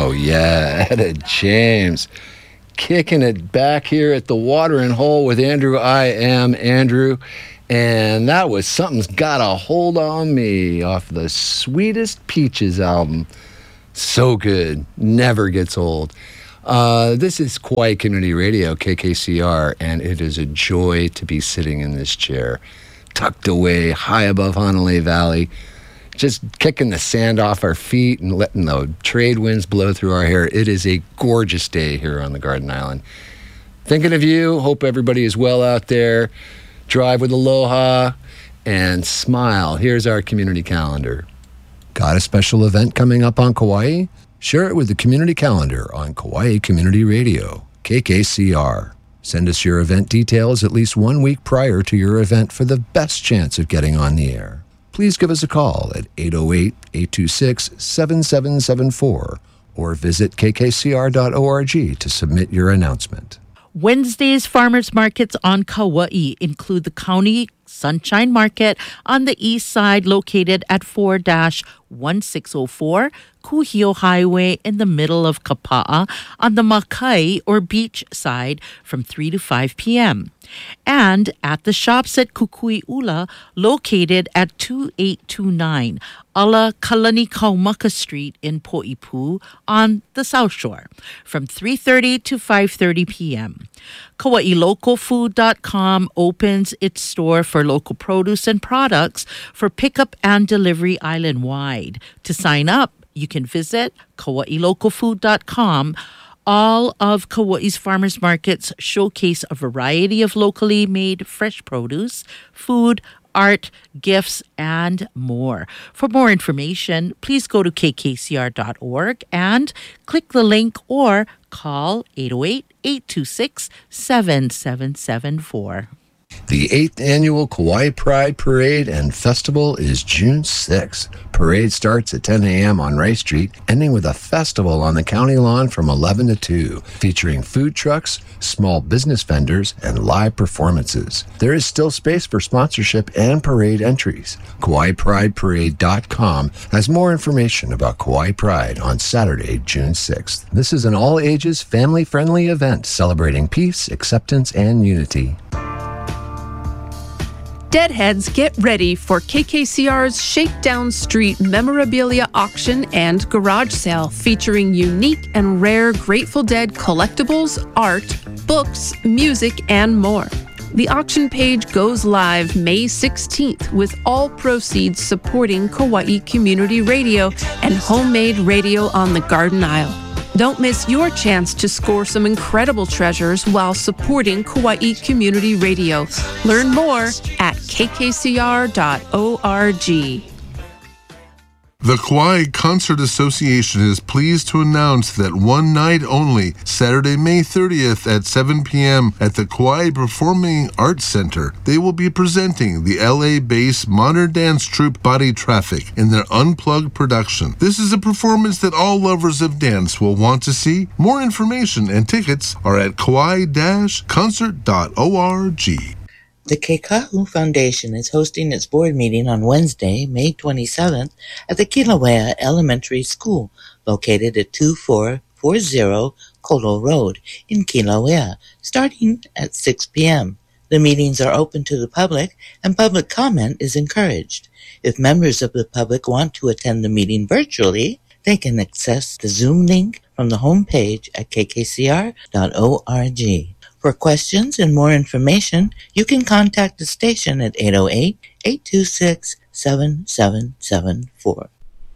Oh, yeah, Etta James. Kicking it back here at the Watering Hole with Andrew. I am Andrew. And that was Something's Got a Hold on Me off the Sweetest Peaches album. So good. Never gets old. This is Kauai Community Radio, KKCR, and it is a joy to be sitting in this chair, tucked away high above Honolulu Valley, just kicking the sand off our feet and letting the trade winds blow through our hair. It is a gorgeous day here on the Garden Island. Thinking of you. Hope everybody is well out there. Drive with aloha and smile. Here's our community calendar. Got a special event coming up on Kauai? Share it with the community calendar on Kauai Community Radio, KKCR. Send us your event details at least 1 week prior to your event for the best chance of getting on the air. Please give us a call at 808-826-7774 or visit kkcr.org to submit your announcement. Wednesday's farmers markets on Kauai include the County Sunshine Market on the east side located at 4-1604 Kuhio Highway in the middle of Kapa'a on the Makai or beach side from 3 to 5 p.m. And at the shops at Kukui'ula located at 2829 Ala Kalani Kaumaka Street in Poipu on the South Shore from 3:30 to 5:30 p.m. KauaiLocalFood.com opens its store for local produce and products for pickup and delivery island-wide. To sign up, you can visit KauaiLocalFood.com. All of Kauai's farmers markets showcase a variety of locally made fresh produce, food, art, gifts, and more. For more information, please go to kkcr.org and click the link or call 808-826-7774. The 8th Annual Kauai Pride Parade and Festival is June 6th. Parade starts at 10 a.m. on Rice Street, ending with a festival on the county lawn from 11 to 2, featuring food trucks, small business vendors, and live performances. There is still space for sponsorship and parade entries. KauaiPrideParade.com has more information about Kauai Pride on Saturday, June 6th. This is an all-ages, family-friendly event celebrating peace, acceptance, and unity. Deadheads, get ready for KKCR's Shakedown Street memorabilia auction and garage sale featuring unique and rare Grateful Dead collectibles, art, books, music, and more. The auction page goes live May 16th with all proceeds supporting Kauai Community Radio and homemade radio on the Garden Isle. Don't miss your chance to score some incredible treasures while supporting Kauai Community Radio. Learn more at kkcr.org. The Kauai Concert Association is pleased to announce that one night only, Saturday, May 30th at 7 p.m. at the Kauai Performing Arts Center, they will be presenting the LA-based modern dance troupe Body Traffic in their Unplugged production. This is a performance that all lovers of dance will want to see. More information and tickets are at kauai-concert.org. The Kekahu Foundation is hosting its board meeting on Wednesday, May 27th at the Kilauea Elementary School, located at 2440 Kolo Road in Kilauea, starting at 6 p.m. The meetings are open to the public, and public comment is encouraged. If members of the public want to attend the meeting virtually, they can access the Zoom link from the homepage at kkcr.org. For questions and more information, you can contact the station at 808-826-7774.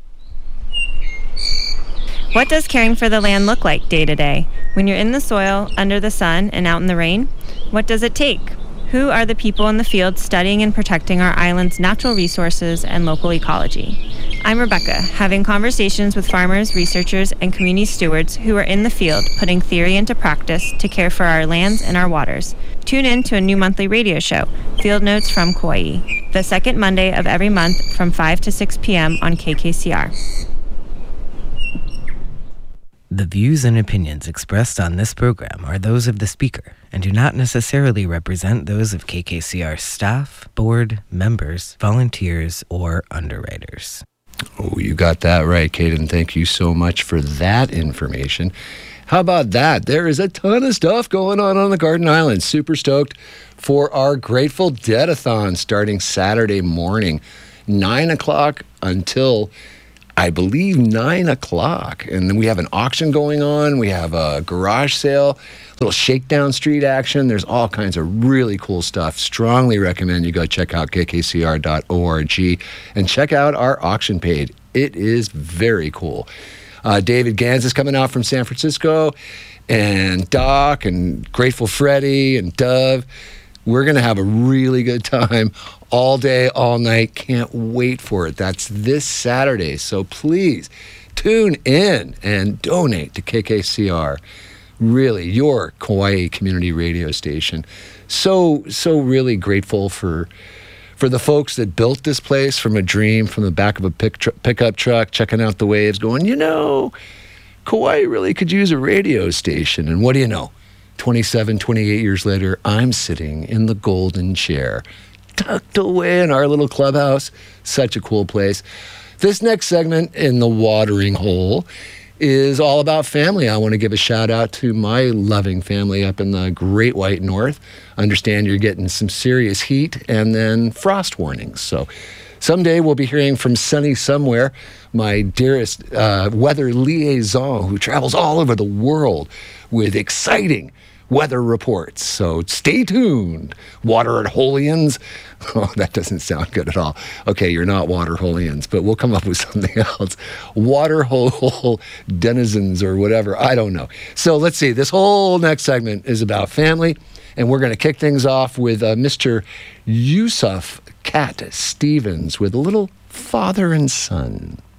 What does caring for the land look like day to day? When you're in the soil, under the sun, and out in the rain? What does it take? Who are the people in the field studying and protecting our island's natural resources and local ecology? I'm Rebecca, having conversations with farmers, researchers, and community stewards who are in the field putting theory into practice to care for our lands and our waters. Tune in to a new monthly radio show, Field Notes from Kauai, the second Monday of every month from 5 to 6 p.m. on KKCR. The views and opinions expressed on this program are those of the speaker and do not necessarily represent those of KKCR staff, board, members, volunteers, or underwriters. Oh, you got that right, Caden. Thank you so much for that information. How about that? There is a ton of stuff going on the Garden Island. Super stoked for our Grateful Dead-a-thon starting Saturday morning, 9 o'clock until, I believe, 9 o'clock. And then we have an auction going on. We have a garage sale, little shakedown street action. There's all kinds of really cool stuff. Strongly recommend you go check out kkcr.org and check out our auction page. It is very cool. David Gans is coming out from San Francisco, and Doc and Grateful Freddy and Dove. We're going to have a really good time all day, all night. Can't wait for it. That's this Saturday. So please tune in and donate to KKCR. Really, your Kauai community radio station. So really grateful for the folks that built this place from a dream, from the back of a pickup truck, checking out the waves, going, Kauai really could use a radio station. And what do you know? 27, 28 years later, I'm sitting in the golden chair, tucked away in our little clubhouse. Such a cool place. This next segment in the watering hole is all about family. I want to give a shout out to my loving family up in the Great White North. Understand you're getting some serious heat and then frost warnings. So someday we'll be hearing from Sunny Somewhere, my dearest weather liaison who travels all over the world with exciting weather reports. So stay tuned. Waterholians. Oh, that doesn't sound good at all. Okay, you're not Waterholians, but we'll come up with something else. Waterhole denizens or whatever. I don't know. So let's see. This whole next segment is about family, and we're going to kick things off with Mr. Yusuf Cat Stevens with a little father and son.